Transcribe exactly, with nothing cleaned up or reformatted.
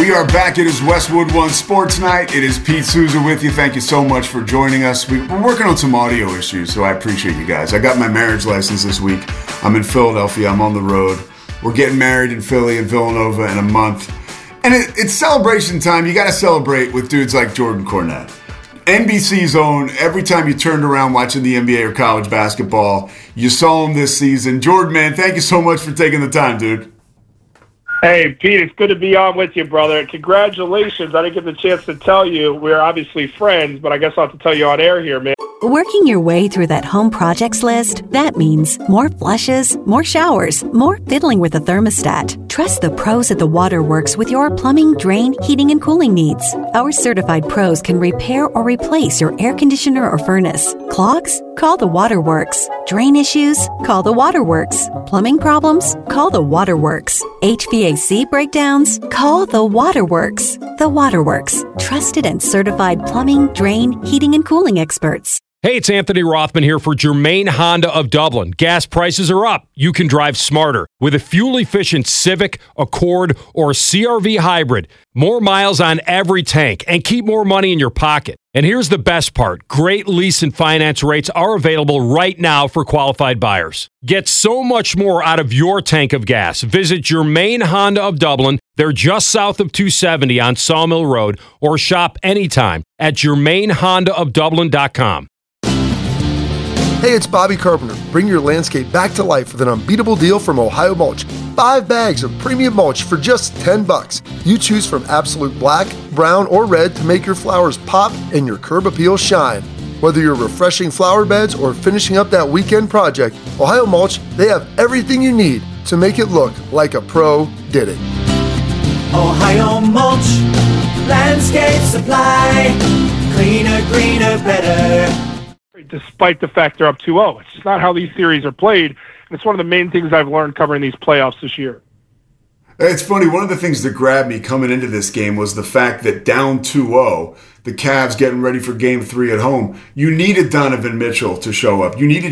We are back. It is Westwood One Sports Night. It is Pete Souza with you. Thank you so much for joining us. We, we're working on some audio issues, so I appreciate you guys. I got my marriage license this week. I'm in Philadelphia. I'm on the road. We're getting married in Philly and Villanova in a month. And it, it's celebration time. You got to celebrate with dudes like Jordan Cornette. N B C's own, every time you turned around watching the N B A or college basketball, you saw him this season. Jordan, man, thank you so much for taking the time, dude. Hey, Pete, it's good to be on with you, brother. Congratulations. I didn't get the chance to tell you. We're obviously friends, but I guess I'll have to tell you on air here, man. Working your way through that home projects list, that means more flushes, more showers, more fiddling with the thermostat. Trust the pros at the Waterworks with your plumbing, drain, heating, and cooling needs. Our certified pros can repair or replace your air conditioner or furnace. Clogs? Call the Waterworks. Drain issues? Call the Waterworks. Plumbing problems? Call the Waterworks. H V A C breakdowns? Call the Waterworks. The Waterworks. Trusted and certified plumbing, drain, heating, and cooling experts. Hey, it's Anthony Rothman here for Germain Honda of Dublin. Gas prices are up. You can drive smarter with a fuel-efficient Civic, Accord, or C R V hybrid. More miles on every tank and keep more money in your pocket. And here's the best part. Great lease and finance rates are available right now for qualified buyers. Get so much more out of your tank of gas. Visit Germain Honda of Dublin. They're just south of two seventy on Sawmill Road, or shop anytime at germain honda of dublin dot com. Hey, it's Bobby Carpenter. Bring your landscape back to life with an unbeatable deal from Ohio Mulch. Five bags of premium mulch for just ten bucks. You choose from absolute black, brown, or red to make your flowers pop and your curb appeal shine. Whether you're refreshing flower beds or finishing up that weekend project, Ohio Mulch, they have everything you need to make it look like a pro did it. Ohio Mulch, landscape supply, cleaner, greener, better. Despite the fact they're up two oh. It's just not how these series are played. And it's one of the main things I've learned covering these playoffs this year. It's funny, one of the things that grabbed me coming into this game was the fact that down two oh, the Cavs getting ready for game three at home, you needed Donovan Mitchell to show up. You needed